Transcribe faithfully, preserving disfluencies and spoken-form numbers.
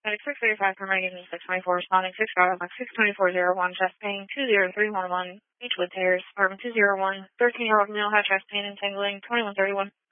Medic six thirty-five, paramedic six twenty-four, responding six five, six twenty-four zero one, chest pain two zero three one one, Beechwood Terrace, apartment two zero one, thirteen-year-old male had chest pain and tingling, twenty-one thirty-one.